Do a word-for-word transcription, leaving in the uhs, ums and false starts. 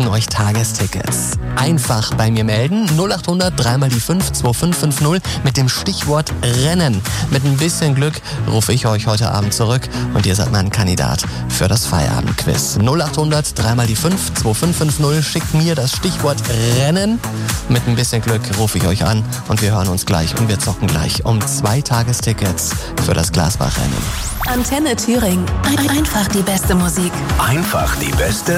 schicken euch Tagestickets. Einfach bei mir melden, null acht hundert drei mal die fünf zwei fünf fünf null mit dem Stichwort Rennen. Mit ein bisschen Glück rufe ich euch heute Abend zurück und ihr seid mein Kandidat für das Feierabendquiz. null acht hundert drei mal die fünf zwei fünf fünf null, schickt mir das Stichwort Rennen. Mit ein bisschen Glück rufe ich euch an und wir hören uns gleich und wir zocken gleich um zwei Tagestickets für das Glasbach-Rennen. Antenne Thüringen. Ein- Einfach die beste Musik. Einfach die beste